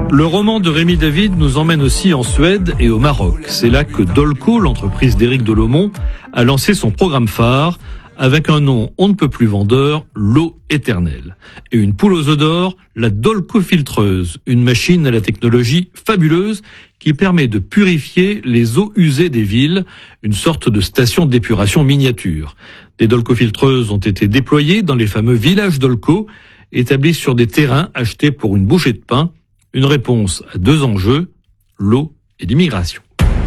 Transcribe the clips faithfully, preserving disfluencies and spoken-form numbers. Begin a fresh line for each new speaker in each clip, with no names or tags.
Le roman de Rémi David nous emmène aussi en Suède et au Maroc. C'est là que Dolco, l'entreprise d'Éric Delomont, a lancé son programme phare avec un nom on ne peut plus vendeur, l'eau éternelle. Et une poule aux œufs d'or, la Dolco filtreuse, une machine à la technologie fabuleuse qui permet de purifier les eaux usées des villes, une sorte de station d'épuration miniature. Des Dolco filtreuses ont été déployées dans les fameux villages Dolco, établis sur des terrains achetés pour une bouchée de pain. Une réponse à deux enjeux, l'eau et l'immigration.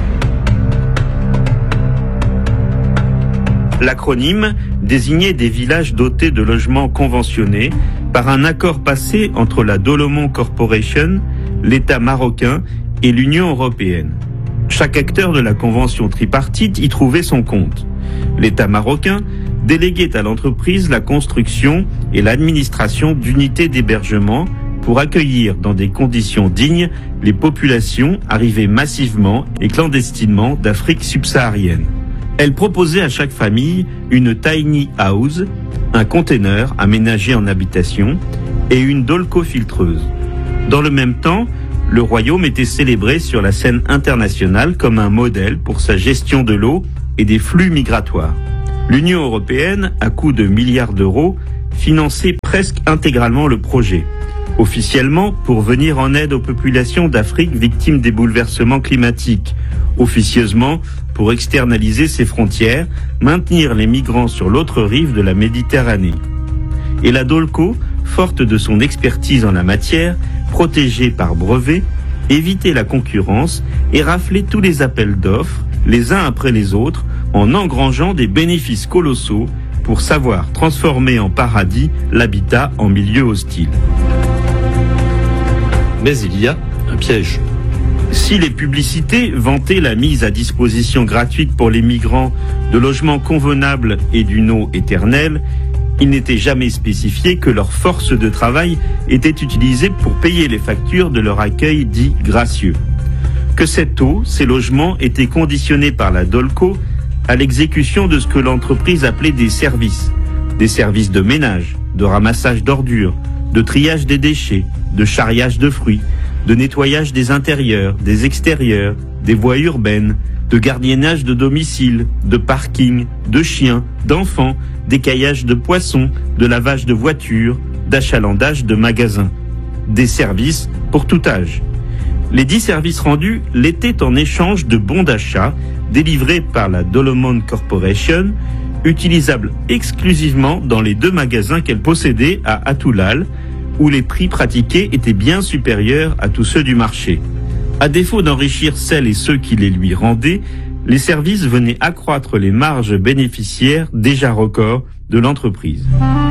L'acronyme désignait des villages dotés de logements conventionnés par un accord passé entre la Dolomont Corporation, l'État marocain et l'Union européenne. Chaque acteur de la convention tripartite y trouvait son compte. L'État marocain déléguait à l'entreprise la construction et l'administration d'unités d'hébergement pour accueillir dans des conditions dignes les populations arrivées massivement et clandestinement d'Afrique subsaharienne. Elle proposait à chaque famille une tiny house, un container aménagé en habitation et une Dolco filtreuse. Dans le même temps, le royaume était célébré sur la scène internationale comme un modèle pour sa gestion de l'eau et des flux migratoires. L'Union européenne, à coût de milliards d'euros, finançait presque intégralement le projet. Officiellement, pour venir en aide aux populations d'Afrique victimes des bouleversements climatiques. Officieusement, pour externaliser ses frontières, maintenir les migrants sur l'autre rive de la Méditerranée. Et la Dolco, forte de son expertise en la matière, protégée par brevet, évitait la concurrence et raflait tous les appels d'offres, les uns après les autres, en engrangeant des bénéfices colossaux pour savoir transformer en paradis l'habitat en milieu hostile.
Mais il y a un piège.
Si les publicités vantaient la mise à disposition gratuite pour les migrants de logements convenables et d'une eau éternelle, il n'était jamais spécifié que leur force de travail était utilisée pour payer les factures de leur accueil dit gracieux. Que cette eau, ces logements étaient conditionnés par la Dolco à l'exécution de ce que l'entreprise appelait des services. Des services de ménage, de ramassage d'ordures, de triage des déchets, de charriage de fruits, de nettoyage des intérieurs, des extérieurs, des voies urbaines, de gardiennage de domicile, de parking, de chiens, d'enfants, d'écaillage de poissons, de lavage de voitures, d'achalandage de magasins. Des services pour tout âge. Les dix services rendus l'étaient en échange de bons d'achat délivrés par la Dolomont Corporation, utilisables exclusivement dans les deux magasins qu'elle possédait à Atoulal, où les prix pratiqués étaient bien supérieurs à tous ceux du marché. À défaut d'enrichir celles et ceux qui les lui rendaient, les services venaient accroître les marges bénéficiaires déjà records de l'entreprise.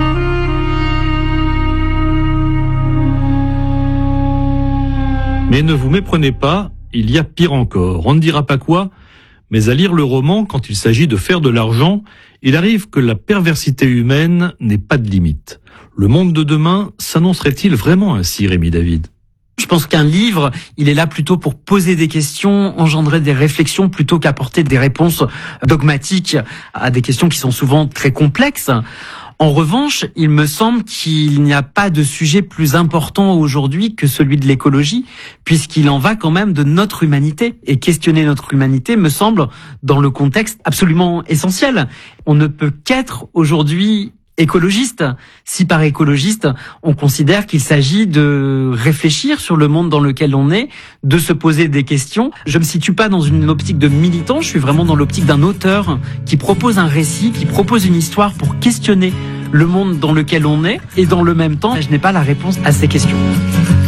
Mais ne vous méprenez pas, il y a pire encore. On ne dira pas quoi, mais à lire le roman, quand il s'agit de faire de l'argent, il arrive que la perversité humaine n'ait pas de limite. Le monde de demain s'annoncerait-il vraiment ainsi, Rémi David ?
Je pense qu'un livre, il est là plutôt pour poser des questions, engendrer des réflexions, plutôt qu'apporter des réponses dogmatiques à des questions qui sont souvent très complexes. En revanche, il me semble qu'il n'y a pas de sujet plus important aujourd'hui que celui de l'écologie, puisqu'il en va quand même de notre humanité. Et questionner notre humanité me semble, dans le contexte, absolument essentiel. On ne peut qu'être aujourd'hui écologiste, si par écologiste, on considère qu'il s'agit de réfléchir sur le monde dans lequel on est, de se poser des questions. Je me situe pas dans une optique de militant, je suis vraiment dans l'optique d'un auteur qui propose un récit, qui propose une histoire pour questionner le monde dans lequel on est, et dans le même temps, je n'ai pas la réponse à ces questions.